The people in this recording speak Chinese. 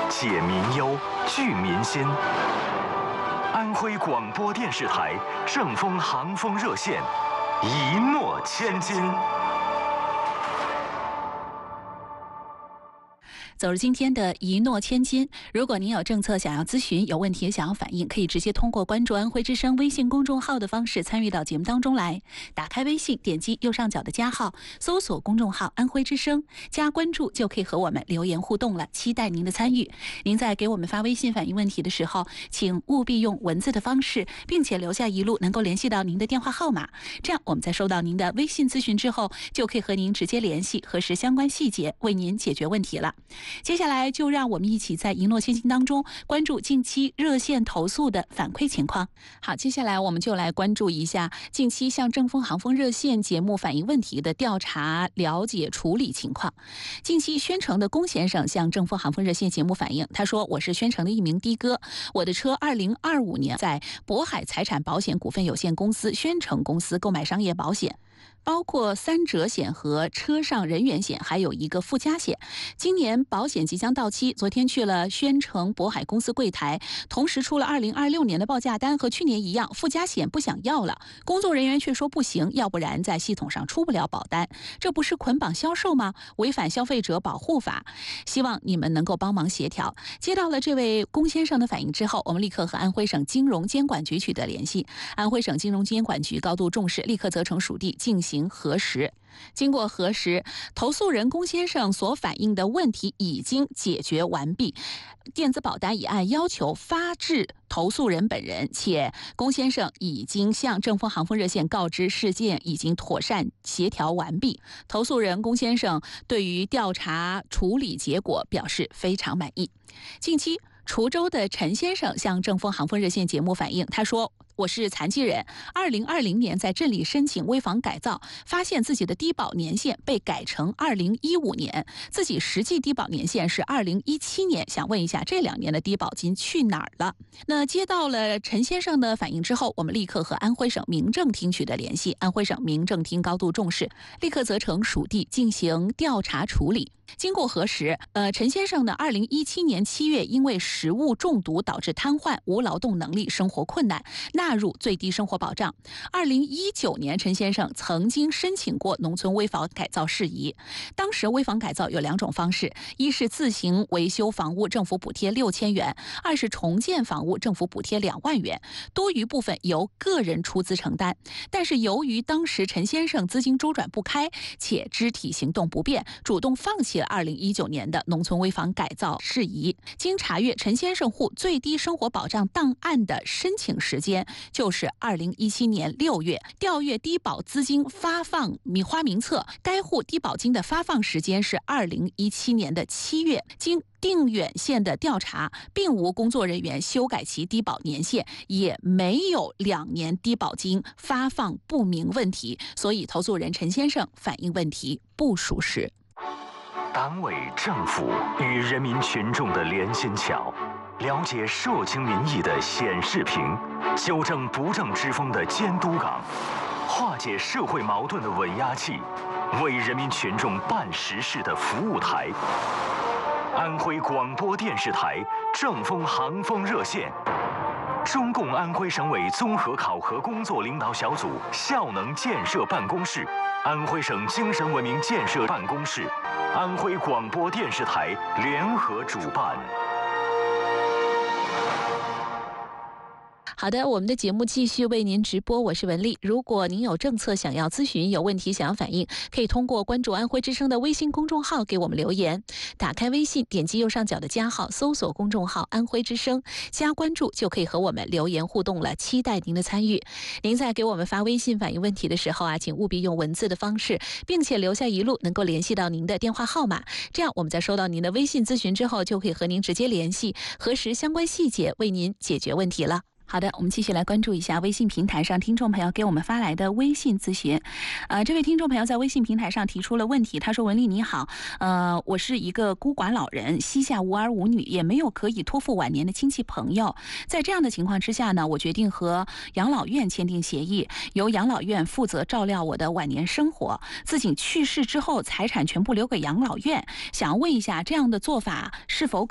解民忧，聚民心。安徽广播电视台正风航风热线，一诺千金。 走入今天的一诺千金，如果您有政策想要咨询，有问题想要反映，可以直接通过关注安徽之声微信公众号的方式参与到节目当中来。打开微信，点击右上角的加号，搜索公众号安徽之声，加关注就可以和我们留言互动了，期待您的参与。您在给我们发微信反映问题的时候，请务必用文字的方式，并且留下一路能够联系到您的电话号码，这样我们在收到您的微信咨询之后，就可以和您直接联系，核实相关细节，为您解决问题了。接下来就让我们一起在一诺千金当中关注近期热线投诉的反馈情况。好，接下来我们就来关注一下近期向正风航风热线节目反映问题的调查、了解、处理情况。近期宣城的龚先生向正风航风热线节目反映，他说：“我是宣城的一名的哥，我的车2025年在渤海财产保险股份有限公司宣城公司购买商业保险。”包括3者险和车上人员险，还有一个附加险。今年保险即将到期，昨天去了宣城渤海公司柜台，同时出了2026年的报价单，和去年一样，附加险不想要了。工作人员却说不行，要不然在系统上出不了保单，这不是捆绑销售吗？违反消费者保护法，希望你们能够帮忙协调。接到了这位龚先生的反映之后，我们立刻和安徽省金融监管局取得联系。安徽省金融监管局高度重视，立刻责成属地进行核实。经过核实，投诉人龚先生所反映的问题已经解决完毕，电子保单已按要求发至投诉人本人，且龚先生已经向正风航风热线告知事件已经妥善协调完毕。投诉人龚先生对于调查处理结果表示非常满意。近期滁州的陈先生向正风航风热线节目反映，他说：“我是残疾人，2020年在镇里申请危房改造，发现自己的低保年限被改成2015年，自己实际低保年限是2017年，想问一下这2年的低保金去哪儿了？”那接到了陈先生的反映之后，我们立刻和安徽省民政厅取得联系，安徽省民政厅高度重视，立刻责成属地进行调查处理。经过核实，陈先生呢，2017年7月因为食物中毒导致瘫痪，无劳动能力，生活困难，纳入最低生活保障。2019年，陈先生曾经申请过农村危房改造事宜。当时危房改造有2种方式：一是自行维修房屋，政府补贴6000元；二是重建房屋，政府补贴2万元，多余部分由个人出资承担。但是由于当时陈先生资金周转不开，且肢体行动不便，主动放弃了2019年的农村危房改造事宜。经查阅，陈先生户最低生活保障档案的申请时间就是2017年6月，调阅低保资金发放花名册，该户低保金的发放时间是2017年的7月。经定远县的调查，并无工作人员修改其低保年限，也没有2年低保金发放不明问题，所以投诉人陈先生反映问题不属实。 党委政府与人民群众的连心桥，了解社情民意的显示屏，纠正不正之风的监督岗，化解社会矛盾的稳压器，为人民群众办实事的服务台。安徽广播电视台正风航风热线，中共安徽省委综合考核工作领导小组效能建设办公室，安徽省精神文明建设办公室，安徽广播电视台联合主办。 好的，我们的节目继续为您直播，我是文丽。如果您有政策想要咨询，有问题想要反映，可以通过关注安徽之声的微信公众号给我们留言。打开微信，点击右上角的加号，搜索公众号安徽之声，加关注就可以和我们留言互动了，期待您的参与。您在给我们发微信反映问题的时候请务必用文字的方式，并且留下一路能够联系到您的电话号码，这样我们在收到您的微信咨询之后，就可以和您直接联系，核实相关细节，为您解决问题了。好的，我们继续来关注一下微信平台上听众朋友给我们发来的微信咨询。这位听众朋友在微信平台上提出了问题，他说：“文丽你好，我是一个孤寡老人，膝下无儿无女，也没有可以托付晚年的亲戚朋友。在这样的情况之下呢，我决定和养老院签订协议，由养老院负责照料我的晚年生活，自己去世之后财产全部留给养老院。想问一下，这样的做法是否